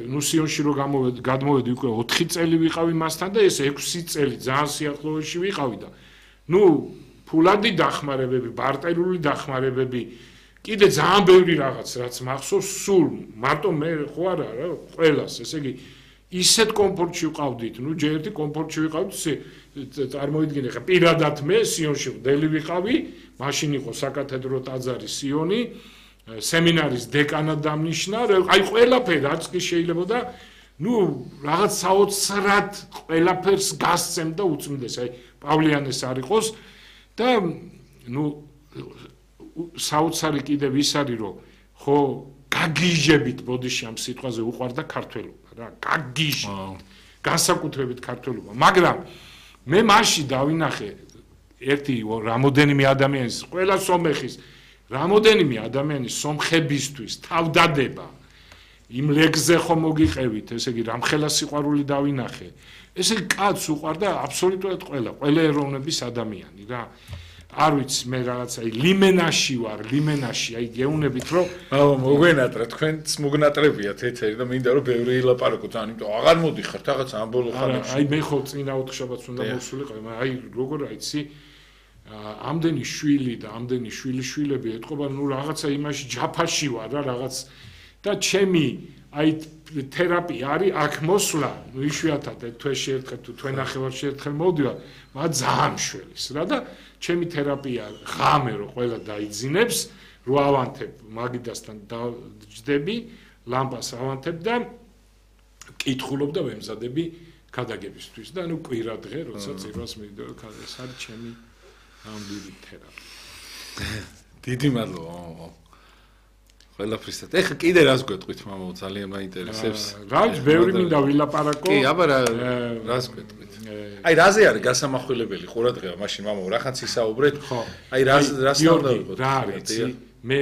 ნუ სიონში რო გადმოვედი უკვე 4 წელი ვიყავი მასთან და ეს 6 წელი ძალიან სიახლოვეში ვიყავი და ნუ ფულადი დახმარებები, ბარტერული დახმარებები, კიდე ძალიან ბევრი რაღაც რაც მახსოვს სულ მარტო მე ხო არა რა ყველას, ესე იგი ისეთ კომფორტში ვყავდით, ნუ ჯერ ერთი კომფორტში ვიყავდით, წარმოიდგინე ხა პირადად მე სიონში ვდელი ვიყავი, მაშინ იყო საკათედრო ტაძარი სიონი, სემინარის დეკანად დამნიშნა, აი ყველაფერი რაც კი შეიძლება და ნუ რაღაც საოცრად ყველაფერს გასცემ და უწმინდეს, აი პავლიანეს არ იყოს და ნუ საოცარი კიდევ ის არის რომ ხო გაგიჟებით ბოდიში ამ სიტყვაზე უყვარდა ქართველობა რა გაგიჟებით განსაკუთრებით ქართველობა მაგრამ მე მაშინ დავინახე ერთი რამოდენიმე ადამიანის ყველა სომეხის რამოდენიმე ადამიანის სომხებისთვის თავდადება იმ ლეგზე ხომ მოგიყევით ესე იგი რამხელა სიყვარული დავინახე ესე იგი კაცს უყვარდა აბსოლუტურად ყველა ეროვნების ადამიანი რა არ ვიცი მე რაღაც აი ლიმენაში ვარ ლიმენაში აი გეუნებით რომ მოგვენატრა თქვენც მოგნატრებიათ ეთერი და მინდა რომ ბევრი ილაპარაკოთ ამიტომ აღარ მოდიხართ რაღაც ამ ბოლო ხანებში აი მე ხო წინა ოთხშაბათს უნდა მოსულიყავი აი როგორ აიცი ამდენი შვილი და ამდენი შვილიშვილები ეთყობა ნუ რაღაცა იმაში ჯაფაში ვარ რა რაღაც და ჩემი აი თერაპია არის აქ მოსვლა ნუ იშვიათად თვეში ერთხელ თუ თვენახევარში ერთხელ მოვდივარ მაგრამ ძალიან მშველის რა და ჩემი თერაპია ღამე რო ყველა დაიძინებს რო ავანთებ მაგიდასთან დაჯდები ლამპას ავანთებ და კითხულობ და ვემზადები ქადაგებისთვის და ნუ კვირა დღე როცა წირვას მივიდოდი ეს არის ჩემი ამდენი თერაპია დიდი მადლობა ყველაფრისად. ეხლა კიდე რას გვეტყვით მამაო ძალიან მაინტერესებს. რა ვიცი, ბევრი მინდა ვილაპარაკო. კი, აბა რას გვეტყვით. აი რაზე არის გასამახვილებელი ყურადღება მაშინ მამაო რახანც ისაუბრეთ. აი რას უნდა ვიყოთ. რა არის? მე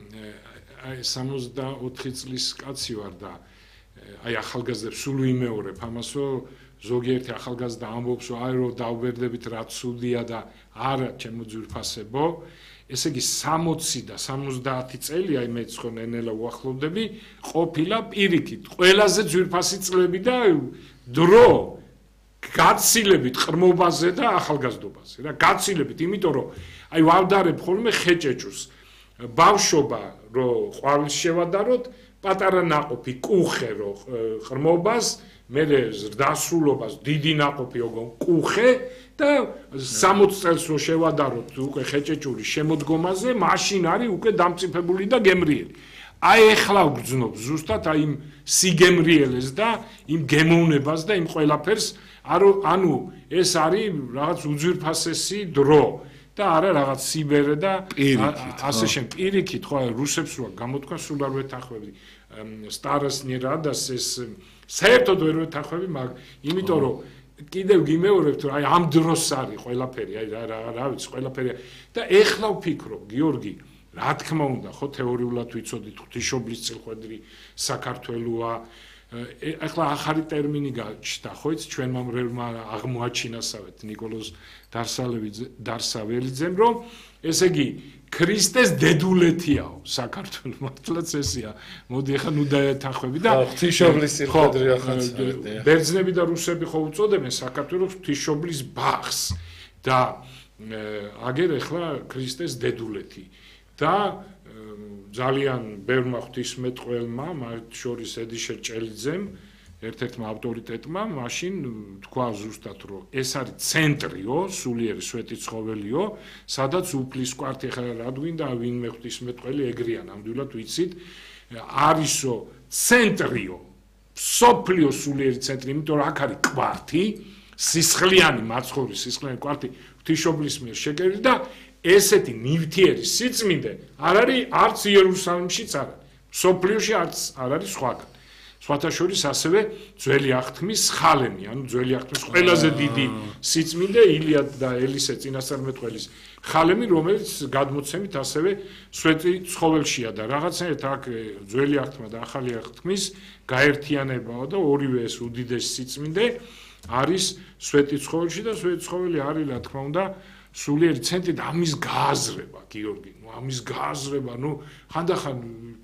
აი 64 წლის კაცი ვარ და აი ახალგაზრდებს სულ ვიმეორებ ამას რომ ზოგიერთი ახალგაზრდა ამბობს რომ აი რომ დავბერდებით რა ცუდია და არა ჩემო ძვირფასებო ესე იგი 60 და 70 წელი აი მეც ხო ნენელა უახლოვდები ყოფილა პირიქით ყველაზე ძვირფასი წლები და დრო გაცილებით ყრმობაზე და ახალგაზრდობაზე რა გაცილებით იმიტომ რომ აი ვავდარებ ხოლმე ხეჭეჭუს ბავშვობა რო ყვავილს შევადაროთ პატარა ნაყოფი კუხე რო ყრმობას მე ზრდასრულობას დიდი ნაყოფი ოღონ კუხე და 60 წელს რო შევადაროთ უკვე ხეჭეჭური შემოდგომაზე მაშინ არის უკვე დამწიფებული და გემრიელი აი ეხლა ვგრძნობ ზუსტად აი იმ სიგემრიელეს და იმ გემოვნებას და იმ ყველაფერს ანუ ეს არის რაღაც უძვირფასესი დრო და არა რაღაც სიბერე და ასე შენ პირიქით ხო რუსებს რო გამოთქვა სულ არ ვეთანხმები სტარას ნერადას ეს საერთოდ ვერ ვეთანხმები მაგ იმიტომ რომ კიდევ გიმეორებთ რომ აი ამ დროს არის ყველაფერი აი რა ვიცი ყველაფერი და ეხლა ვფიქრობ გიორგი რა თქმა უნდა ხო თეორიულად ვიცოდით ღვთისმშობლის წილხვედრი საქართველოა ეხლა ახალი ტერმინი გაჩნდა ხო იცი ჩვენ მომრევმა აღმოაჩინასავეთ ნიკოლოზ დარსაველიძემ რომ ესე იგი ქრისტეს დედულეთიაო საქართველოს მართლაც ესეა მოდი ახლა ნუ დაეთანხმები და ღვთისმშობლის წილხვედრი ახაც ბერძნები და რუსები ხო უწოდებენ საქართველოს ღვთისმშობლის ბაღს და აგერ ახლა ქრისტეს დედულეთი და ძალიან ბევრმა ღვთისმეტყველმა მათ შორის ედიშერ ჭელიძემ ერთ-ერთმა ავტორიტეტმა მაშინ თქვა ზუსტად რომ ეს არის ცენტრიო სულიერი სვეტი ცხოველიო სადაც უფლის კვართი ხა რა გვინდა ვინმე ღვთისმეტყველი ეგრეა ნამდვილად ვიცით არისო ცენტრიო სოფლიო სულიერი ცენტრი იმიტომ რომ აქ არის კვართი სისხლიანი მაცხოვრის სისხლიანი კვართი ღვთისმშობლის მიერ შეგერილი და ესეთი ნივთიერი სიწმინდე არ არის არც იერუსალიმშიც არ არის სოფლიოში არც არ არის სხვაგან სხვათა შორის ასევე ძველი აღთქმის ხალემი ანუ ძველი აღთქმის ყველაზე დიდი სიწმინდე ილია და ელისე წინასწარმეტყველის ხალემი რომელიც გადმოცემით ასევე სვეტი ცხოველშია და რაღაცნაირად აქ ძველი აღთქმა და ახალი აღთქმის გაერთიანებაა და ორივე ეს უდიდესი სიწმინდე არის სვეტი ცხოველში და სვეტი ცხოველი არის რა თქმა უნდა სულიერი ცენტრი და ამის გააზრება გიორგი ნუ ამის გააზრება ნუ ხანდახან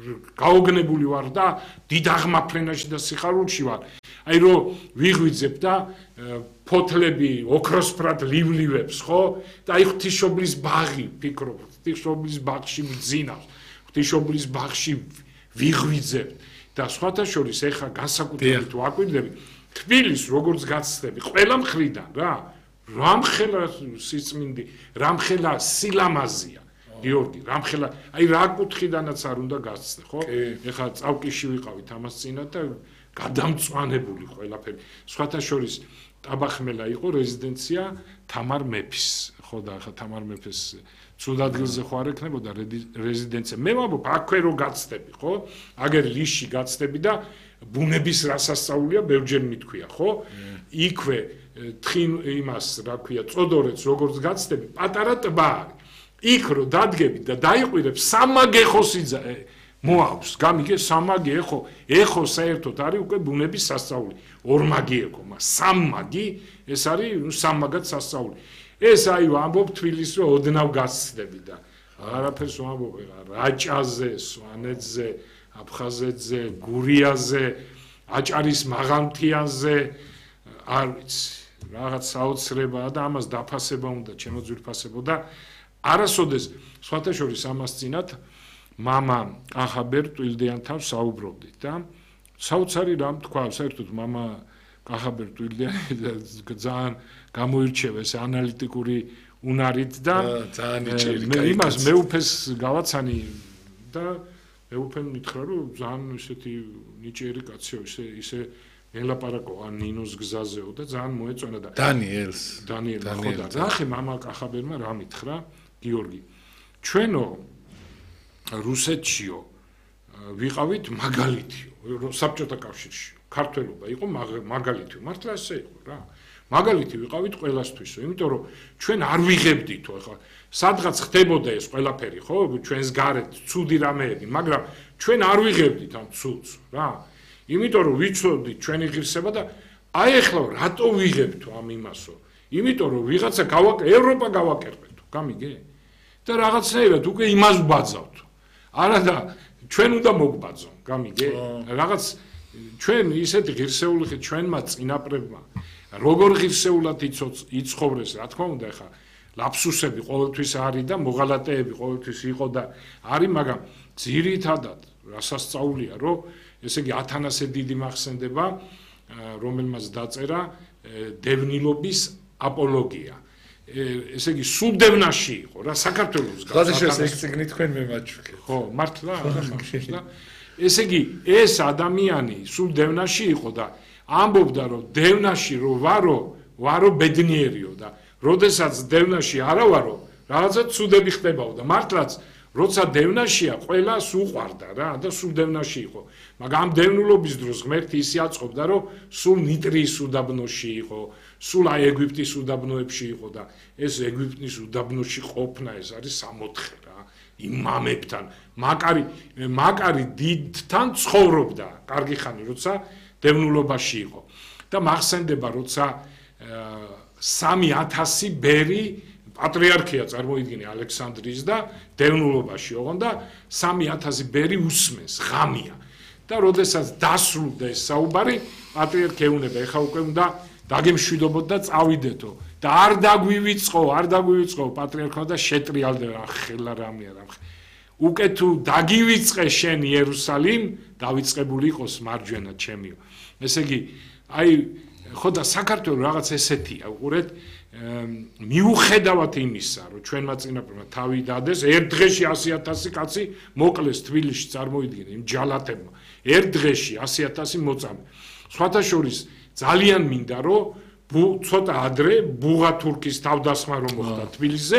გაოგნებული ვარ და დიდ აღმაფრენაში და სიხარულში ვარ. აი რომ ვიღვიძებ და ფოთლები ოქროსფრად ლივლივებს, ხო? და აი ღვთისმშობლის ბაღი, ფიქრობ, ღვთისმშობლის ბაღში ვძინავს, ღვთისმშობლის ბაღში ვიღვიძებ და სხვათა შორის ეხა განსაკუთრებით ვაკვირდები თბილის როგორც გაცდები ყველა მხრიდან რა. რამხელა სიწმინდი, რამხელა სილამაზია. გიორგი, რამხელა, აი რა კუთხიდანაც არ უნდა გაცდე, ხო? ეხა წავკიში ვიყავით ამას წინათ და გადამწვანებული ყველაფერი. სხვათა შორის ტაბახმელა იყო რეზიდენცია თამარ მეფის, ხო და ახლა თამარ მეფის ცუდ ადგილზე ხო არ ექნებოდა რეზიდენცია. მე ვამბობ, აქვე რო გაცდები, ხო? აგერ ლისში გაცდები და ბუნების რასასწაულია ბევრჯერ მithქვია, ხო? იქვე თხინ იმას, რა ქვია, წოდორეთს როგორც გაცდები, პატარა ტბა არის. იქ რო დადგები და დაიყვირებ სამაგე ხოსიძე მოაქვს, გამიგე სამაგე ეხო საერთოდ არის უკვე ბუნების სასწაული. ორმაგი ეკო, მაგრამ სამმაგი ეს არის სამმაგად სასწაული. ეს აი ვამბობ თბილისს რო ოდნავ გაცდები და არაფერს ვამბობ რაჭაზე, სვანეთზე, აფხაზეთზე, გურიაზე, აჭარის მაღალმთიანზე, არ ვიცი, რაღაც საოცრებაა და ამას დაფასება უნდა, ჩემო ძვირფასებო და არასოდეს სხვათა შორის ამას წინათ მამა კახაბერ ტვილდიანთან საუბრობდით და საოცარი რამ თქვა, საერთოდ მამა კახაბერ ტვილდიანი ძალიან გამოირჩევა ეს ანალიტიკური უნარით და ძალიან იჭერი. მე იმას მეუფეს გავაცანი და მეუფემ მითხრა რომ ძალიან ისეთი ნიჭიერი კაცია, ისე ელაპარაკო ან ნინოს გზაზეო და ძალიან მოეწონა და დანიელს ხო და ნახე მამა კახაბერმა რა მითხრა გიორგი ჩვენო რუსეთშიო ვიყავით მაგალითიო საბჭოთა კავშირშიო ქართველობა იყო მაგალითიო მართლა ესე იყო რა მაგალითი ვიყავით ყველასთვისო იმიტომ რომ ჩვენ არ ვიღებდითო ახლა სადღაც ხდებოდა ეს ყველაფერი ხო ჩვენს გარეთ ცუდი რამეები მაგრამ ჩვენ არ ვიღებდით ამ ცუდს რა იმიტომ რომ ვიცოდით ჩვენი ღირსება და აი ახლა რატო ვიღებთო ამ იმასო იმიტომ რომ ვიღაცა ევროპა გავაკერბეთო გამიგე და რაღაცნაირად უკვე იმას ვბაძავთ არა და ჩვენ უნდა მოგბაძონ გამიგე რაღაც ჩვენ ისეთი ღირსეული ხეთ ჩვენმა წინაპრებმა როგორ ღირსეულად იცხოვრეს რა თქმა უნდა ახლა ლაფსუსები ყოველთვის არის და მოღალატეები ყოველთვის იყო და არის მაგრამ ძირითადად რასასწაულია რომ ესე იგი ათანასე დიდი მახსენდება რომელმაც დაწერა დევნილობის აპოლოგია ესე იგი სულ დევნაში იყო რა საქართველოს გასაშეს ეს წიგნი თქვენ მემაჩვქეთ ხო მართლა და ესე იგი ეს ადამიანი სულ დევნაში იყო და ამბობდა რომ დევნაში რო ვარო ბედნიერიო და როდესაც დევნაში არა ვარო რაღაცა ცუდები ხდებაო და მართლაც როცა დევნაშია ყველას უყვარდა რა და სულ დევნაში იყო მაგრამ ამ დევნილობის დროს ღმერთი ისე აწყობდა რომ სულ ნიტრიის უდაბნოში იყო სულ აი ეგვიპტის უდაბნოებში იყო და ეს ეგვიპტის უდაბნოში ყოფნა ეს არის 64 რა იმამებთან მაკარი დიდთან ცხოვრობდა კარგი ხანი როცა დევნილობაში იყო და მახსენდება როცა 3000 ბერი პატრიარქია წარმოიდგინე ალექსანდრიის და დევნილობაში ოღონდ და 3000 ბერი უსმენს ღამია და როდესაც დასრულდა ეს საუბარი პატრიარქი ეუნება ეხა უკვე უნდა დაგემშვიდობოთ და წავიდეთო და არ დაგვივიწყო პატრიარქმა და შეტრიალდება ახლა რამეა უკვე თუ დაგივიწყე შენ იერუსალიმ დავიწყებული იყოს მარჯვენა ჩემიო ესე იგი აი ხო და საქართველოს რაღაც ესეთია უყურეთ მიუხედავად იმისა რომ ჩვენმა წინაპრებმა თავი დადეს ერთ დღეში 100000 კაცი მოკლეს თბილისში წარმოიდგინე იმ ჯალათებმა ერთ დღეში 100000 მოწამე სხვათა შორის ძალიან მინდა რომ ცოტა ადრე ბუღათურქის თავდასხმა რომ მოხდა თბილისზე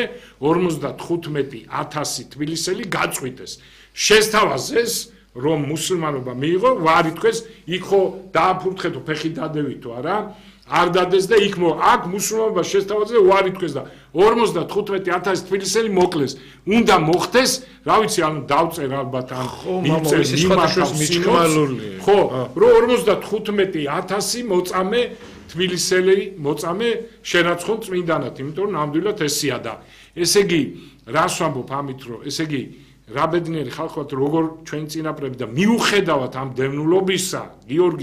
55000 თბილისელი გაწყვიტეს შესთავაზეს რომ მუსლიმანობა მიიღო ვარი თქვეს იქ ხო დააფურთხეთო ფეხი დადებითო არა არ დადეს და იქ აქ მუსლიმანობა შესთავაზეს ვარი თქვეს და 55000 თბილისელი მოკლეს უნდა მოხდეს რა ვიცი ანუ დავწერ ალბათ ან მიწეს იმათოს მიჭმალული ხო რომ 55000 მოწამე თბილისელი მოწამე შენაცხონ წმინდანად იმიტომ რომ ნამდვილად ესია და ესე იგი რას ვამბობ ამით რომ ესე იგი რა ბედნიერი ხალხი ვართ, როგორ ჩვენ წინაპრები და მიუხედავად ამ დევნულობისა, გიორგი